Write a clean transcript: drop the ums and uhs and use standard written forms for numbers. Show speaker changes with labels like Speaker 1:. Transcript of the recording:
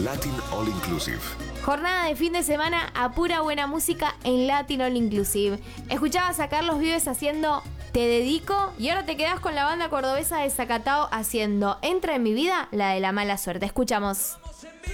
Speaker 1: Latin All Inclusive.
Speaker 2: Jornada de fin de semana a pura buena música en Latin All Inclusive. Escuchabas a Carlos Vives haciendo Te Dedico y ahora te quedás con la banda cordobesa de Zacatao haciendo Entra en mi vida, la de La Mala Suerte. Escuchamos.